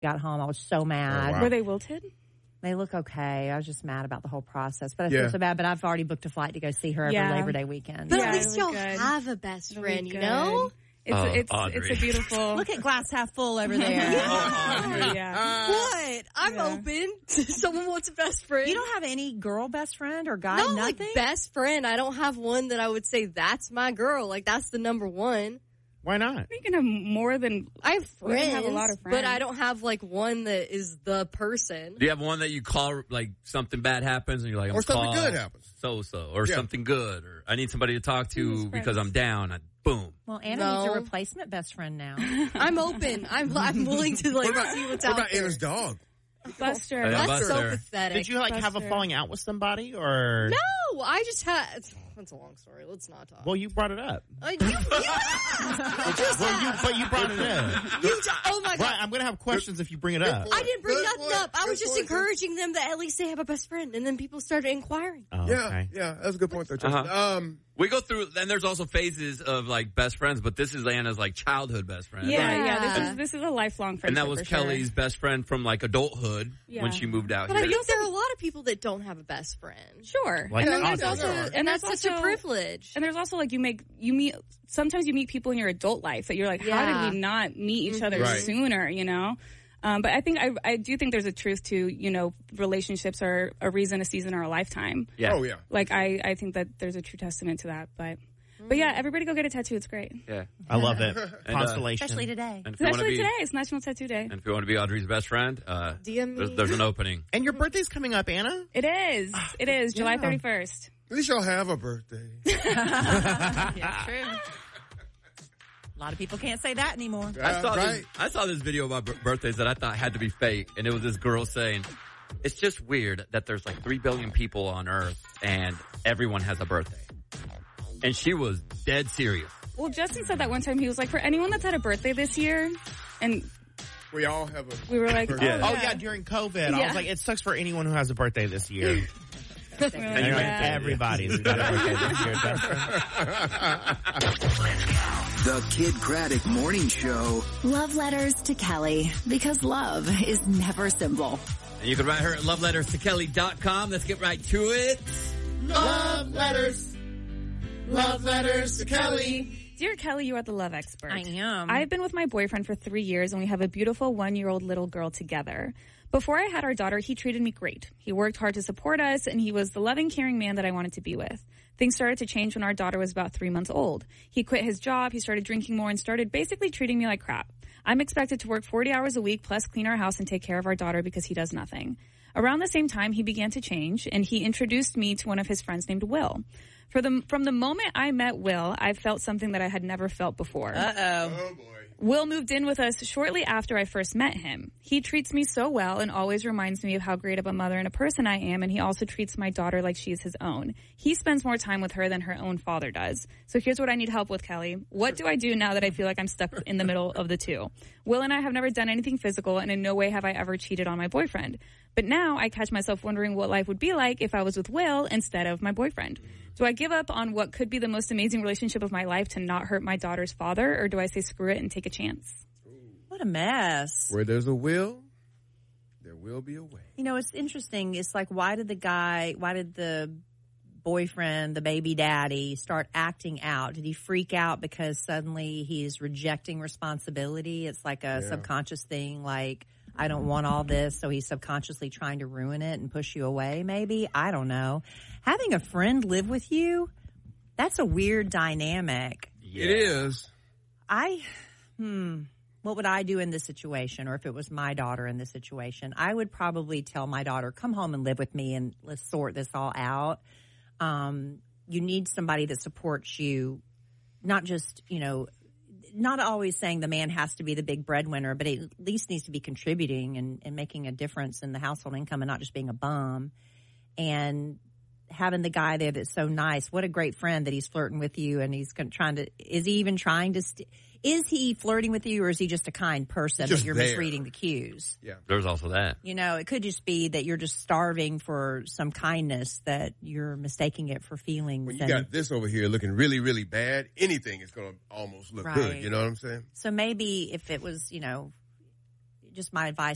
got home. I was so mad. Oh, wow. Were they wilted? They look okay. I was just mad about the whole process. But I feel so bad. But I've already booked a flight to go see her every Labor Day weekend. But Yeah, at least it was y'all good. have a best friend, you good. know? It's a beautiful. Look at glass half full over there. Yeah. What? I'm open. Someone wants a best friend. You don't have any girl best friend or guy? Not nothing? like best friend. I don't have one that I would say that's my girl. Like that's the number one. Why not? You can have more than. I have friends, I have a lot of friends, but I don't have like one that is the person. Do you have one that you call, like, something bad happens and you're like, I'm or something call good happens. So, or something good, or I need somebody to talk to because I'm down. Boom. Well, Anna needs a replacement best friend now. I'm open. I'm willing to like see what's out What about there. Anna's dog? Buster. Yeah, That's so Buster. pathetic. Did you like have a falling out with somebody or? No, I just had. That's a long story. Let's not talk. Well, you brought it up. But you brought it up. Oh my god! Right, I'm gonna have questions if you bring it up. I didn't bring nothing up. I was just encouraging them that at least they have a best friend, and then people started inquiring. Oh, okay. Yeah, that's a good point there, Justin. We go through, and there's also phases of like best friends, but this is Anna's like childhood best friend. Yeah. This is a lifelong friendship. And that was for Kelly's sure. best friend from like adulthood when she moved out But here. I think there are a lot of people that don't have a best friend. Sure. Like and then there's Ozzy. also, And that's such a privilege. And there's also like sometimes you meet people in your adult life that you're like, how did we not meet each other sooner, you know? But I think I do think there's a truth to, you know, relationships are a reason, a season, or a lifetime. Yeah. Oh, yeah. Like I think that there's a true testament to that. But yeah, everybody go get a tattoo. It's great. Yeah. I love it. Constellation. Especially today. And if you wanna Especially be- today. It's National Tattoo Day. And if you want to be Audrey's best friend, DM me. there's an opening. And your birthday's coming up, Anna? It is. It is. July 31st. At least y'all have a birthday. Yeah, true. A lot of people can't say that anymore. I saw this video about birthdays that I thought had to be fake, and it was this girl saying, it's just weird that there's like 3 billion people on Earth, and everyone has a birthday. And she was dead serious. Well, Justin said that one time. He was like, for anyone that's had a birthday this year, and We all have a... we were like, Yeah. Oh, yeah, during COVID. I was like, it sucks for anyone who has a birthday this year. And And you're like, everybody's got a birthday this year, Justin. The Kid Craddock Morning Show. Love letters to Kelly, because love is never simple. And you can write her at loveletterstokelly.com. Let's get right to it. Love letters to Kelly. Dear Kelly, you are the love expert. I am. I've been with my boyfriend for 3 years, and we have a beautiful 1-year-old little girl together. Before I had our daughter, he treated me great. He worked hard to support us, and he was the loving, caring man that I wanted to be with. Things started to change when our daughter was about 3 months old. He quit his job, he started drinking more, and started basically treating me like crap. I'm expected to work 40 hours a week, plus clean our house and take care of our daughter because he does nothing. Around the same time, he began to change, and he introduced me to one of his friends named Will. From the moment I met Will, I felt something that I had never felt before. Uh-oh. Oh, boy. Will moved in with us shortly after I first met him. He treats me so well and always reminds me of how great of a mother and a person I am, and he also treats my daughter like she's his own. He spends more time with her than her own father does. So here's what I need help with, Kelly. What do I do now that I feel like I'm stuck in the middle of the two? Will and I have never done anything physical, and in no way have I ever cheated on my boyfriend. But now I catch myself wondering what life would be like if I was with Will instead of my boyfriend. Do I give up on what could be the most amazing relationship of my life to not hurt my daughter's father, or do I say screw it and take a chance? What a mess. Where there's a will, there will be a way. You know, it's interesting. It's like, why did the boyfriend, the baby daddy, start acting out? Did he freak out because suddenly he's rejecting responsibility? It's like a subconscious thing, like, I don't want all this, so he's subconsciously trying to ruin it and push you away, maybe? I don't know. Having a friend live with you, that's a weird dynamic. It is. What would I do in this situation, or if it was my daughter in this situation? I would probably tell my daughter, come home and live with me and let's sort this all out. You need somebody that supports you, not just, you know, not always saying the man has to be the big breadwinner, but at least needs to be contributing and making a difference in the household income and not just being a bum. And having the guy there that's so nice. What a great friend that he's flirting with you, and he's trying to, is he even trying to, is he flirting with you, or is he just a kind person Just that you're there. misreading the cues? Yeah. There's also that. You know, it could just be that you're just starving for some kindness, that you're mistaking it for feelings. When you got this over here looking really, really bad, anything is going to almost look good. Right. You know what I'm saying? So maybe if it was, you know, just my advice